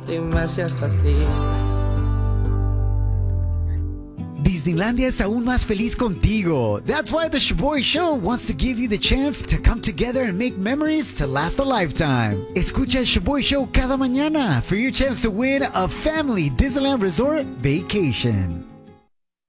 Dime si estás lista. Disneylandia es aún más feliz contigo. That's why the Shoboy Show wants to give you the chance to come together and make memories to last a lifetime. Escucha el Shoboy Show cada mañana for your chance to win a family Disneyland Resort vacation.